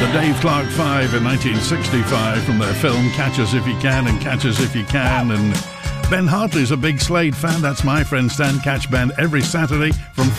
Dave Clark 5 in 1965 from their film Catch Us If You Can and Catch Us If You Can. And Ben Hartley's a big Slade fan. That's my friend Stan. Catch Ben every Saturday from